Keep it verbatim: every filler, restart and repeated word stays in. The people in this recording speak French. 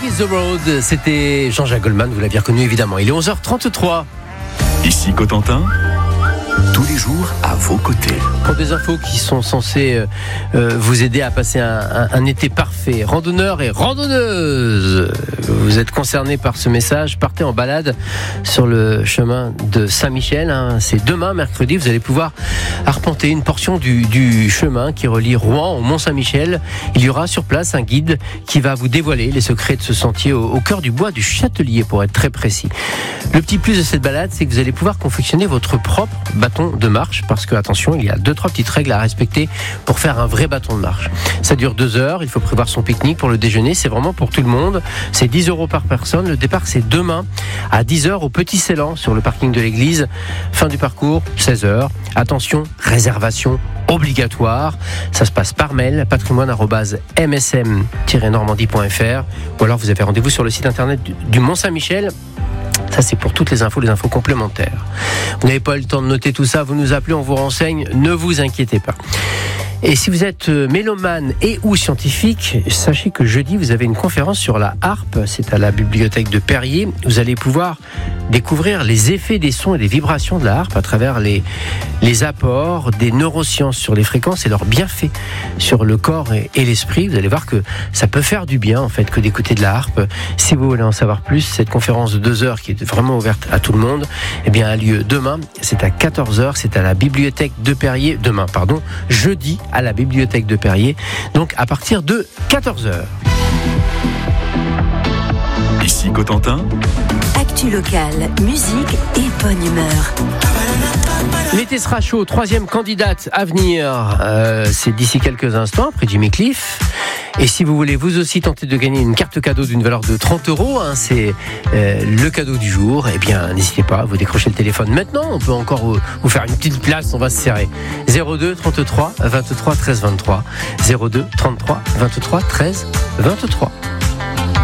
is the road. C'était Jean-Jacques Goldman, vous l'aviez reconnu évidemment. Il est onze heures trente-trois. Ici Cotentin, tous les jours à vos côtés. Pour des infos qui sont censées euh, vous aider à passer un, un, un été parfait. Randonneurs et randonneuses, vous êtes concernés par ce message. Partez en balade sur le chemin de Saint-Michel. Hein. C'est demain, mercredi. Vous allez pouvoir arpenter une portion du, du chemin qui relie Rouen au Mont-Saint-Michel. Il y aura sur place un guide qui va vous dévoiler les secrets de ce sentier au, au cœur du bois du Châtelier, pour être très précis. Le petit plus de cette balade, c'est que vous allez pouvoir confectionner votre propre bâton de marche, parce que, attention, il y a deux, trois petites règles à respecter pour faire un vrai bâton de marche. Ça dure deux heures, il faut prévoir son pique-nique pour le déjeuner, c'est vraiment pour tout le monde. C'est dix euros par personne. Le départ, c'est demain à dix heures au Petit Ceylan, sur le parking de l'église. Fin du parcours, seize heures. Attention, réservation obligatoire. Ça se passe par mail, patrimoine arobase m s m tiret normandie point f r, ou alors vous avez rendez-vous sur le site internet du, du Mont-Saint-Michel. Ça, c'est pour toutes les infos, les infos complémentaires. Vous n'avez pas eu le temps de noter tout ça, vous nous appelez, on vous renseigne, ne vous inquiétez pas. Et si vous êtes mélomane et ou scientifique, sachez que jeudi, vous avez une conférence sur la harpe. C'est à la bibliothèque de Perrier. Vous allez pouvoir découvrir les effets des sons et des vibrations de la harpe à travers les, les apports des neurosciences sur les fréquences et leurs bienfaits sur le corps et, et l'esprit. Vous allez voir que ça peut faire du bien, en fait, que d'écouter de la harpe. Si vous voulez en savoir plus, cette conférence de deux heures qui est vraiment ouverte à tout le monde, eh bien, a lieu demain. C'est à quatorze heures. C'est à la bibliothèque de Perrier. Demain, pardon. Jeudi, à la bibliothèque de Perrier, donc à partir de quatorze heures. Ici Cotentin, actu locale, musique et bonne humeur. L'été sera chaud, troisième candidate à venir, euh, c'est d'ici quelques instants, après Jimmy Cliff. Et si vous voulez vous aussi tenter de gagner une carte cadeau d'une valeur de trente euros, hein, c'est euh, le cadeau du jour, eh bien n'hésitez pas, vous décrochez le téléphone maintenant, on peut encore vous, vous faire une petite place, on va se serrer. zéro deux trente-trois vingt-trois treize vingt-trois, zéro deux trente-trois vingt-trois treize vingt-trois.